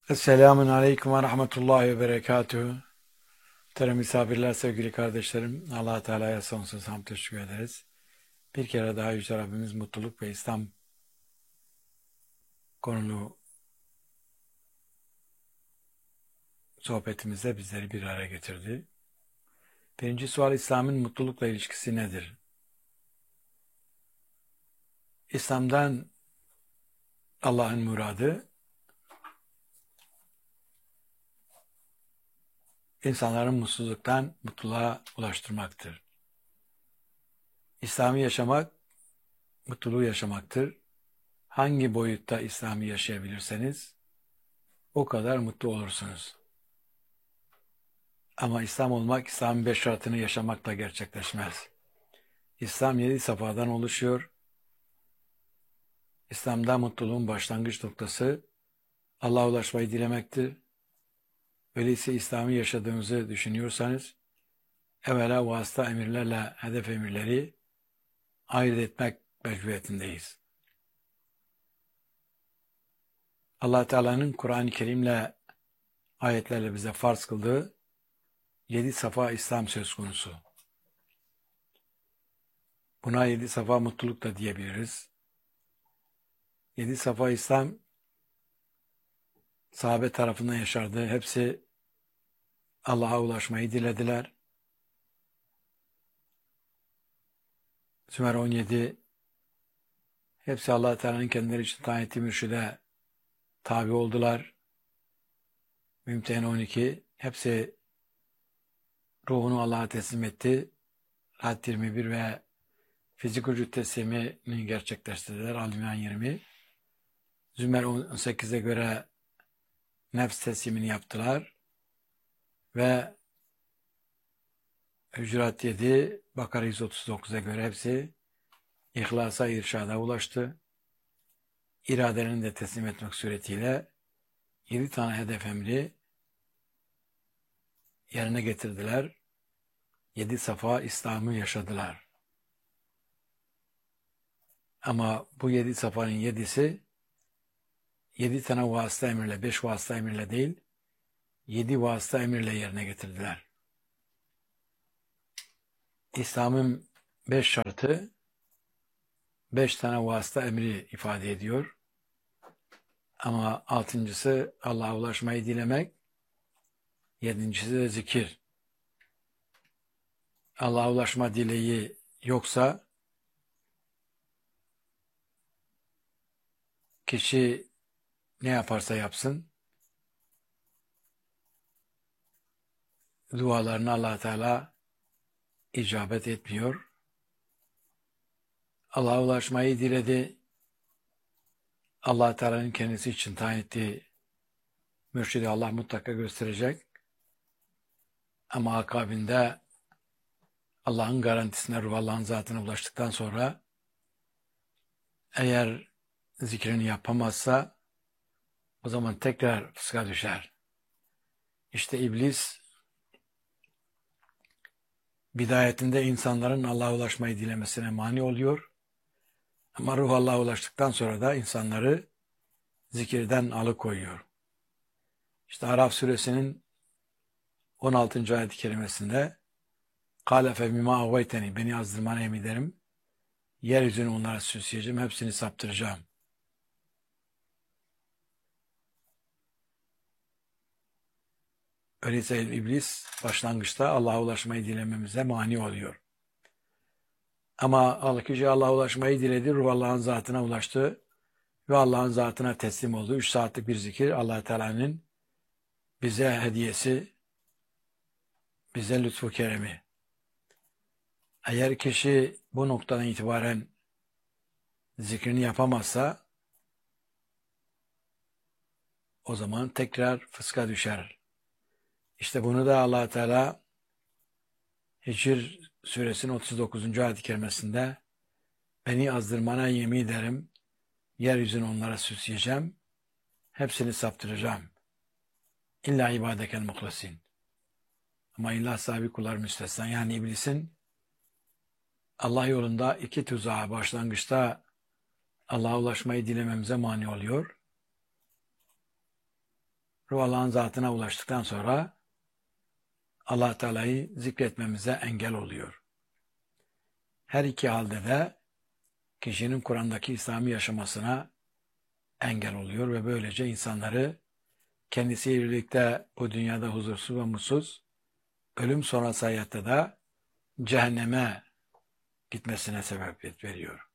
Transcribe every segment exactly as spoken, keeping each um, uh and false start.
Esselamun Aleyküm ve Rahmetullahi ve Berekatuhu. Muhterem misafirler, sevgili kardeşlerim, Allah Teala'ya sonsuz hamd teşekkür ederiz. Bir kere daha Yüce Rabbimiz mutluluk ve İslam konulu sohbetimizde bizleri bir araya getirdi. Birinci sual, İslam'ın mutlulukla ilişkisi nedir? İslam'dan Allah'ın muradı, insanların mutsuzluktan mutluluğa ulaştırmaktır. İslam'ı yaşamak, mutluluğu yaşamaktır. Hangi boyutta İslam'ı yaşayabilirseniz, o kadar mutlu olursunuz. Ama İslam olmak, İslam'ın beş şartını yaşamakla gerçekleşmez. İslam yedi safhadan oluşuyor. İslam'da mutluluğun başlangıç noktası Allah'a ulaşmayı dilemektir. Öyleyse İslam'ı yaşadığınızı düşünüyorsanız, evvela vasıta emirlerle hedef emirleri ayırt etmek mecburiyetindeyiz. Allah Teala'nın Kur'an-ı Kerim'le ayetlerle bize farz kıldığı yedi safa İslam söz konusu. Buna yedi safa mutluluk da diyebiliriz. Yedi safa İslam sahabe tarafından yaşardı. Hepsi Allah'a ulaşmayı dilediler. Sümer on yedi, hepsi Allah Teala'nın kendileri için tayin ettiği mürşide tabi oldular. Mümtehine on iki, hepsi ruhunu Allah'a teslim etti. Rahat yirmi bir ve fizik vücut teslimini gerçekleştirdiler. Al-İmran yirmi. Zümer on sekize göre nefs teslimini yaptılar. Ve Hücurat yedi, Bakara yüz otuz dokuza göre hepsi İhlasa, irşada ulaştı. İradelerini de teslim etmek suretiyle yedi tane hedef emri yerine getirdiler. Yedi safa İslam'ı yaşadılar. Ama bu yedi safanın yedisi yedi tane vasıta emirle, beş vasıta emirle değil, yedi vasıta emirle yerine getirdiler. İslam'ın beş şartı beş tane vasıta emri ifade ediyor. Ama altıncısı Allah'a ulaşmayı dilemek, yedincisi de zikir. Allah'a ulaşma dileği yoksa kişi ne yaparsa yapsın, dualarına Allah Teala icabet etmiyor. Allah'a ulaşmayı diledi. Allah Teala'nın kendisi için tayin ettiği mürşidi Allah mutlaka gösterecek. Ama akabinde Allah'ın garantisine, ruh Allah'ın zatına ulaştıktan sonra eğer zikrini yapamazsa o zaman tekrar fıska düşer. İşte iblis bidayetinde insanların Allah'a ulaşmayı dilemesine mani oluyor. Ama ruh Allah'a ulaştıktan sonra da insanları zikirden alıkoyuyor. İşte Araf suresinin on altıncı ayet-i kerimesinde قَالَ فَمِمَا اَغْوَيْتَنِي Beni azdırmana emin ederim. Yeryüzünü onlara süsleyeceğim, hepsini saptıracağım. Öyleyse iblis başlangıçta Allah'a ulaşmayı dilememize mani oluyor. Ama Allah kişi Allah'a ulaşmayı diledi, ruh Allah'ın zatına ulaştı ve Allah'ın zatına teslim oldu. Üç saatlik bir zikir Allah Teala'nın bize hediyesi, bize lütfu keremi. Eğer kişi bu noktadan itibaren zikrini yapamazsa o zaman tekrar fıska düşer. İşte bunu da Allah Teala Hicr suresinin otuz dokuzuncu ayet-i kerimesinde beni azdırmana yemin ederim, yeryüzünü onlara süsleyeceğim, hepsini saptıracağım. İlla ibadeken muhlasin. Ama illa sahibi kullar müstesna. Yani iblisin Allah yolunda iki tuzağı başlangıçta Allah'a ulaşmayı dilememize mani oluyor. ruh Allah'ın zatına ulaştıktan sonra Allah Teala'yı zikretmemize engel oluyor. Her iki halde de kişinin Kur'an'daki İslam'ı yaşamasına engel oluyor ve böylece insanları kendisiyle birlikte bu dünyada huzursuz ve mutsuz, ölüm sonrası hayatta da cehenneme gitmesine sebebiyet veriyor.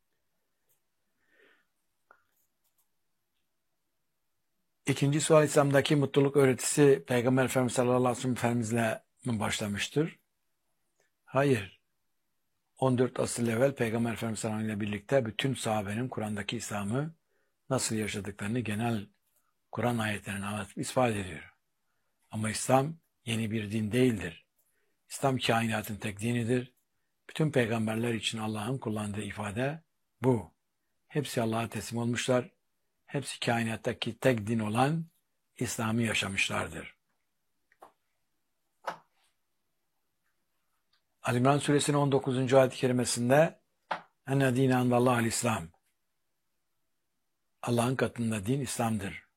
İkinci sual, İslam'daki mutluluk öğretisi Peygamber Efendimiz sallallahu aleyhi ve sellem Efendimizle mi başlamıştır? Hayır. on dört asır evvel Peygamber Efendimiz sallallahu aleyhi ve sellem ile birlikte bütün sahabenin Kur'an'daki İslam'ı nasıl yaşadıklarını genel Kur'an ayetlerine anlatıp ispat ediyor. Ama İslam yeni bir din değildir. İslam kainatın tek dinidir. Bütün peygamberler için Allah'ın kullandığı ifade bu. Hepsi Allah'a teslim olmuşlar. Hepsi kainattaki tek din olan İslam'ı yaşamışlardır. Ali İmran suresinin on dokuzuncu ayet-i kerimesinde enne dîne andallâhul İslam. Allah'ın katında din İslam'dır.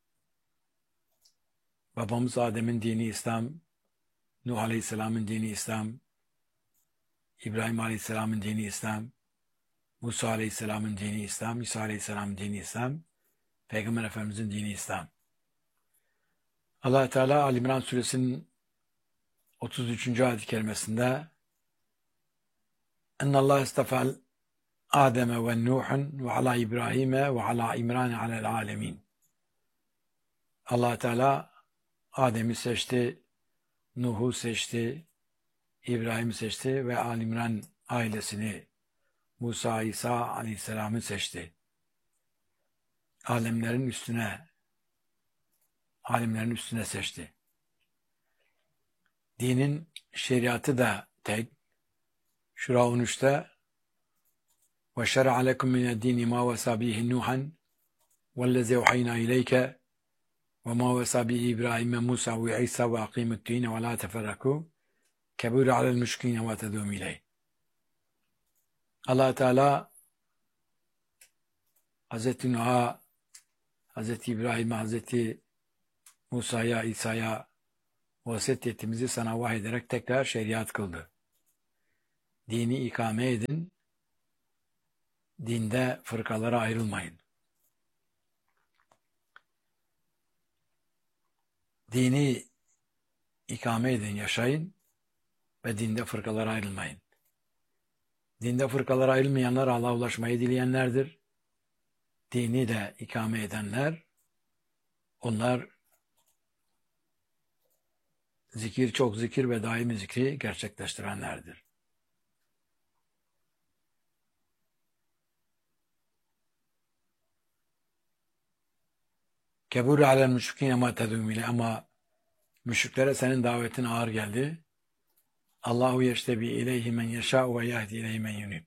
Babamız Adem'in dini İslam, Nuh Aleyhisselam'ın dini İslam, İbrahim Aleyhisselam'ın dini İslam, Musa Aleyhisselam'ın dini İslam, İsa Aleyhisselam'ın dini İslam, Peygamber Efendimiz'in dini İslam. Allah Teala Ali İmran suresinin otuz üçüncü ayet-i kerimesinde ennallâhe istefa'l Adem'e ve Nuh'un ve ala İbrahim'e ve ala İmran'e alel alemin. Allah Teala Adem'i seçti, Nuh'u seçti, İbrahim'i seçti ve Ali İmran ailesini, Musa, İsa Aleyhisselam'ı seçti. Alemlerin üstüne, alimlerin üstüne seçti. Dinin şeriatı da tek. Şura on üçte وَشَرَعَ لَكُمْ مِنَ الدِّينِ مَا وَسَى بِهِ نُوحًا وَالَّذِي أَوْحَيْنَا إِلَيْكَ وَمَا وَسَى بِهِ إِبْرَاهِيمَ مُوسَى وَعِيسَى وَأَقِيمُوا الدِّينَ وَلَا تَفَرَّقُوا كَبُرَ عَلَى الْمُشْرِكِينَ مَا تَدْعُوهُمْ إِلَيْهِ. Allah Teala Hazreti Nuh'a, Hazreti İbrahim'e, Hazreti Musa'ya, İsa'ya vasiyet ettiğimizi sana vahyederek tekrar şeriat kıldı. Dini ikame edin, dinde fırkalara ayrılmayın. Dini ikame edin, yaşayın ve dinde fırkalara ayrılmayın. Dinde fırkalara ayrılmayanlar Allah'a ulaşmayı dileyenlerdir. Dini de ikame edenler, onlar zikir, çok zikir ve daimi zikri gerçekleştirenlerdir. Kebûr alel müşrikîne mâ ted'ûhum ileyh. Ama müşriklere senin davetin ağır geldi. Allahu yeştebi ileyhi men yeşâ'u ve yehdi ileyhi men yunib.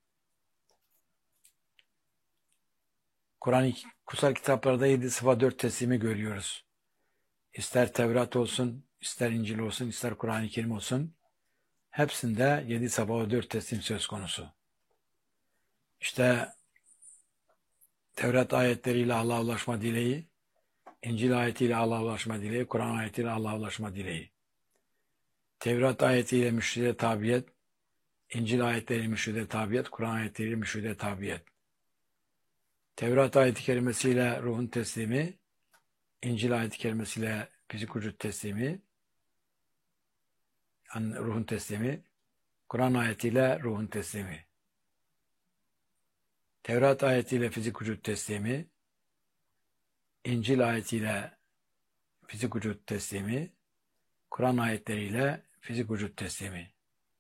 Kur'an-ı kutsal kitaplarda yedi sıfa dört teslimi görüyoruz. İster Tevrat olsun, ister İncil olsun, ister Kur'an-ı Kerim olsun, hepsinde yedi sıfa dört teslim söz konusu. İşte Tevrat ayetleriyle Allah'a ulaşma dileği, İncil ayetiyle Allah'a ulaşma dileği, Kur'an ayetiyle Allah'a ulaşma dileği. Tevrat ayetiyle müşride tabiyet, İncil ayetleriyle müşride tabiyet, Kur'an ayetleriyle müşride tabiyet. Tevrat ayeti kerimesiyle ruhun teslimi, İncil ayeti kerimesiyle fizik vücut teslimi, yani ruhun teslimi, Kur'an ayetiyle ruhun teslimi. Tevrat ayetiyle fizik vücut teslimi, İncil ayetiyle fizik vücut teslimi, Kur'an ayetleriyle fizik vücut teslimi.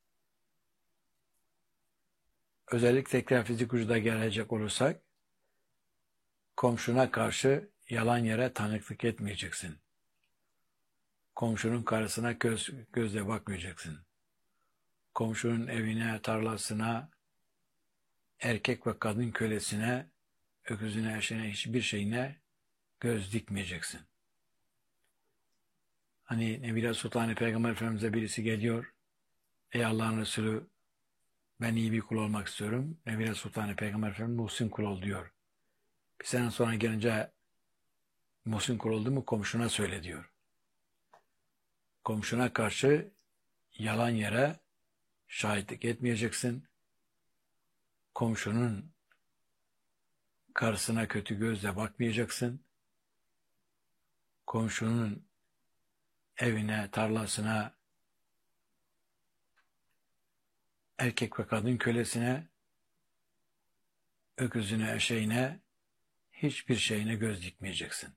Özellikle tekrar fizik vücuda gelecek olursak, komşuna karşı yalan yere tanıklık etmeyeceksin. Komşunun karısına göz, gözle bakmayacaksın. Komşunun evine, tarlasına, erkek ve kadın kölesine, öküzüne, eşine, hiçbir şeyine göz dikmeyeceksin. Hani Nebile Sultan Peygamber Efendimiz'e birisi geliyor. Ey Allah'ın Resulü, ben iyi bir kul olmak istiyorum. Nebile Sultan Peygamber Efendimiz Muhsin kul ol diyor. Bir sene sonra gelince Muhsin kuruldu mu komşuna söyle diyor. Komşuna karşı yalan yere şahitlik etmeyeceksin. Komşunun karşısına kötü gözle bakmayacaksın. Komşunun evine, tarlasına, erkek ve kadın kölesine, öküzüne, eşeğine, hiçbir şeyine göz dikmeyeceksin.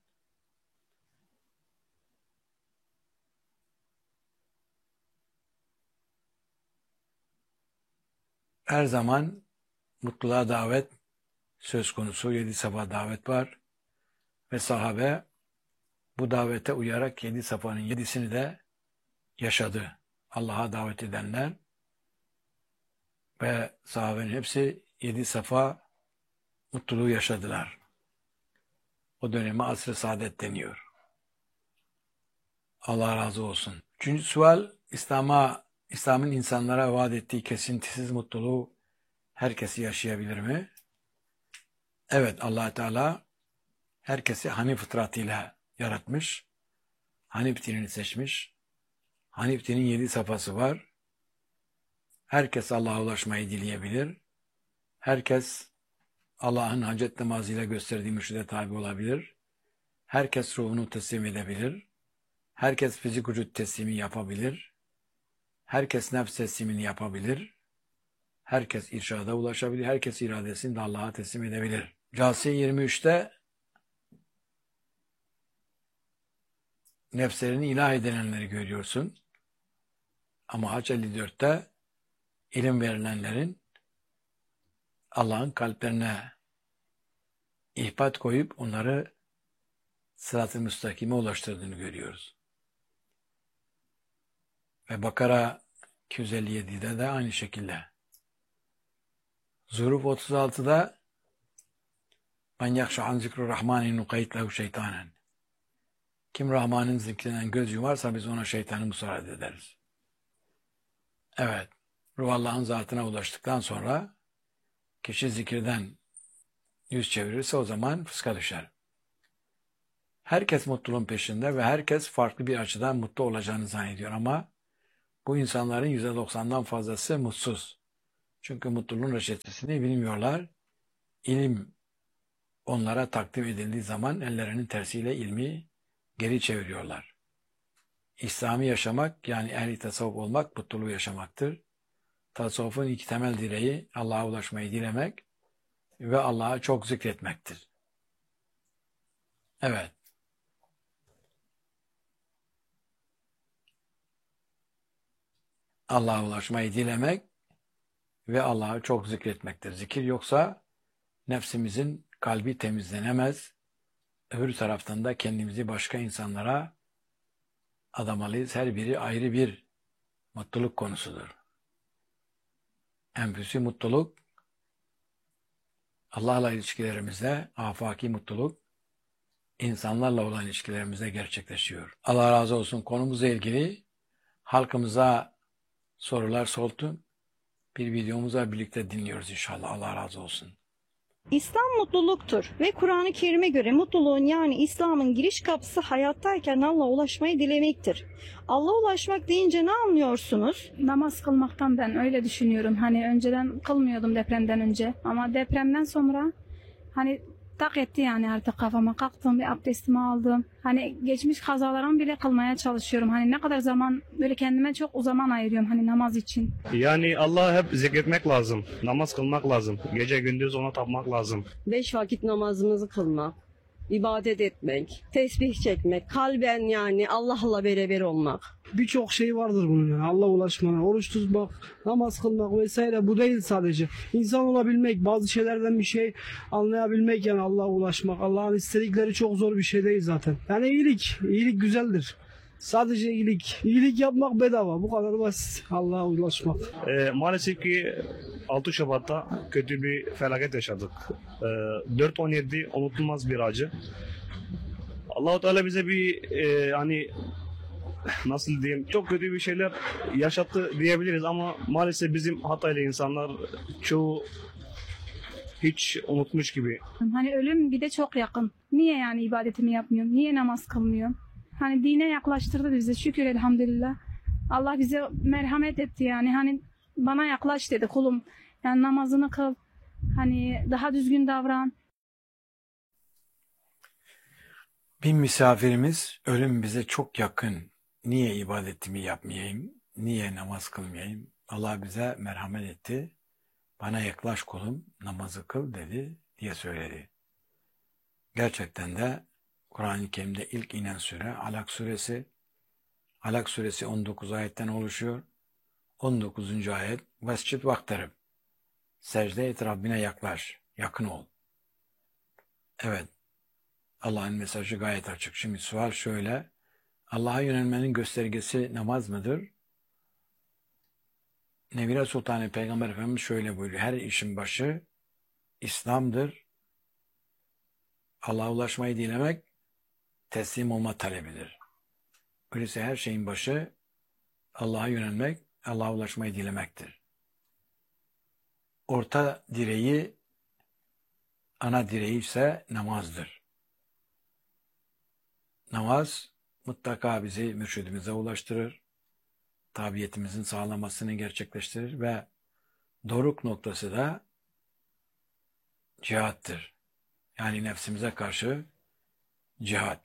Her zaman mutluluğa davet söz konusu. Yedi safa davet var. Ve sahabe bu davete uyarak yedi safanın yedisini de yaşadı. Allah'a davet edenler ve sahabenin hepsi yedi safa mutluluğu yaşadılar. O döneme asr-ı saadet deniyor. Allah razı olsun. Üçüncü sual, İslam'a, İslam'ın insanlara vaat ettiği kesintisiz mutluluğu herkesi yaşayabilir mi? Evet, Allah Teala herkesi Hanif fıtratıyla yaratmış. Hanif dinini seçmiş. Hanif dinin yedi safhası var. Herkes Allah'a ulaşmayı dileyebilir. Herkes Allah'ın hacet namazıyla gösterdiği mürşide tabi olabilir. Herkes ruhunu teslim edebilir. Herkes fizik vücut teslimi yapabilir. Herkes nefs teslimini yapabilir. Herkes irşada ulaşabilir. Herkes iradesini de Allah'a teslim edebilir. Câsiye yirmi üçte nefslerini ilah edinenleri görüyorsun. Ama Hac elli dörtte ilim verilenlerin Allah'ın kalplerine ihbat koyup onları sırat-ı müstakime ulaştırdığını görüyoruz. Ve Bakara iki yüz elli yedide de aynı şekilde. Zuhruf otuz altıda "Men yakşa an zikru rahmani nukayit lehu şeytanen." Kim Rahman'ın zikrinden göz yumarsa biz ona şeytanı musallat ederiz. Evet, ruh Allah'ın zatına ulaştıktan sonra kişi zikirden yüz çevirirse o zaman fıska düşer. Herkes mutluluğun peşinde ve herkes farklı bir açıdan mutlu olacağını zannediyor ama bu insanların yüzde doksandan fazlası mutsuz. Çünkü mutluluğun reçetesini bilmiyorlar. İlim onlara takdim edildiği zaman ellerinin tersiyle ilmi geri çeviriyorlar. İslam'ı yaşamak, yani ehli tasavvuf olmak mutluluğu yaşamaktır. Tasavvufun iki temel direği Allah'a ulaşmayı dilemek ve Allah'a çok zikretmektir. Evet. Allah'a ulaşmayı dilemek ve Allah'ı çok zikretmektir. Zikir yoksa nefsimizin kalbi temizlenemez. Öbür taraftan da kendimizi başka insanlara adamalıyız. Her biri ayrı bir mutluluk konusudur. Enfüsi mutluluk, Allah'la ilişkilerimizde, afaki mutluluk, insanlarla olan ilişkilerimizde gerçekleşiyor. Allah razı olsun. Konumuzla ilgili halkımıza sorular sordu. Bir videomuza birlikte dinliyoruz inşallah. Allah razı olsun. İslam mutluluktur ve Kur'an-ı Kerim'e göre mutluluğun yani İslam'ın giriş kapısı hayattayken Allah'a ulaşmayı dilemektir. Allah'a ulaşmak deyince ne anlıyorsunuz? Namaz kılmaktan ben öyle düşünüyorum. Hani önceden kılmıyordum depremden önce ama depremden sonra hani tak etti yani artık kafama. Kalktım, bir abdestimi aldım. Hani geçmiş kazalarımı bile kılmaya çalışıyorum. Hani ne kadar zaman böyle kendime çok zaman ayırıyorum hani namaz için. Yani Allah'ı hep zikretmek lazım. Namaz kılmak lazım. Gece gündüz ona tapmak lazım. Beş vakit namazımızı kılmak, ibadet etmek, tesbih çekmek, kalben yani Allah'la beraber olmak. Birçok şey vardır bunun yani. Allah'a ulaşmanın, oruç tutmak, namaz kılmak vesaire, bu değil sadece. İnsan olabilmek, bazı şeylerden bir şey anlayabilmek, yani Allah'a ulaşmak. Allah'ın istedikleri çok zor bir şey değil zaten. Yani iyilik, iyilik güzeldir. Sadece iyilik. İyilik yapmak bedava. Bu kadar basit. Allah'a ulaşmak. Ee, maalesef ki altı Şubat'ta kötü bir felaket yaşadık. Ee, dört on yedi unutulmaz bir acı. Allah-u Teala bize bir e, hani nasıl diyeyim, çok kötü bir şeyler yaşattı diyebiliriz ama maalesef bizim Hataylı insanlar çoğu hiç unutmuş gibi. Hani ölüm bir de çok yakın. Niye yani ibadetimi yapmıyorum? Niye namaz kılmıyorum? Hani dine yaklaştırdı bizi. Şükür elhamdülillah. Allah bize merhamet etti yani. Hani bana yaklaş dedi kulum. Yani namazını kıl. Hani daha düzgün davran. Bir misafirimiz ölüm bize çok yakın. Niye ibadetimi yapmayayım? Niye namaz kılmayayım? Allah bize merhamet etti. Bana yaklaş kulum, namazı kıl dedi diye söyledi. Gerçekten de Kur'an-ı Kerim'de ilk inen sure Alak suresi. Alak suresi on dokuz ayetten oluşuyor. on dokuzuncu ayet Vescid vaktarım. Secde et, Rabbine yaklaş, yakın ol. Evet, Allah'ın mesajı gayet açık. Şimdi sual şöyle, Allah'a yönelmenin göstergesi namaz mıdır? Nevire Sultanı Peygamber Efendimiz şöyle buyuruyor, her işin başı İslam'dır. Allah'a ulaşmayı dilemek, teslim olma talebidir. Öyleyse her şeyin başı Allah'a yönelmek, Allah'a ulaşmayı dilemektir. Orta direği, ana direği ise namazdır. Namaz mutlaka bizi mürşidimize ulaştırır, tabiyetimizin sağlamasını gerçekleştirir ve doruk noktası da cihattır. Yani nefsimize karşı cihat.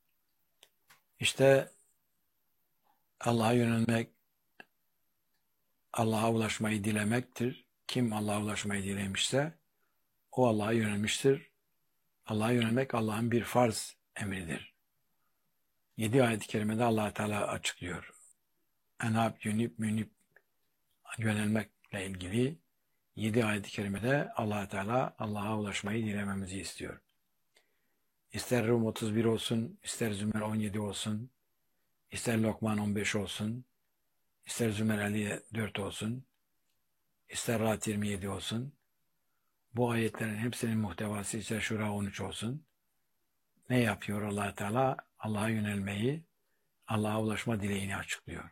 İşte Allah'a yönelmek, Allah'a ulaşmayı dilemektir. Kim Allah'a ulaşmayı dilemişse o Allah'a yönelmiştir. Allah'a yönelmek Allah'ın bir farz emridir. Yedi ayet-i kerimede Allah Teala açıklıyor. Enab, yünip, münip yönelmekle ilgili yedi ayet-i kerimede Allah Teala Allah'a ulaşmayı dilememizi istiyor. İster Rum otuz bir olsun, ister Zümer on yedi olsun, ister Lokman on beş olsun, ister Zümer elli dört olsun, ister Rahat yirmi yedi olsun, bu ayetlerin hepsinin muhtevası ise Şura on üç olsun. Ne yapıyor Allah Teala? Allah'a yönelmeyi, Allah'a ulaşma dileğini açıklıyor.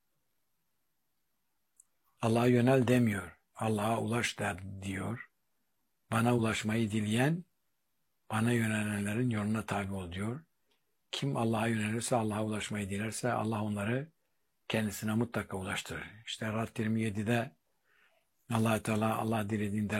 Allah'a yönel demiyor. Allah'a ulaş der diyor. Bana ulaşmayı dileyen, bana yönelenlerin yoluna tabi ol diyor. Kim Allah'a yönelirse, Allah'a ulaşmayı dilerse Allah onları kendisine mutlaka ulaştırır. İşte Rahat yirmi yedide Allah Teala Allah dilediğinde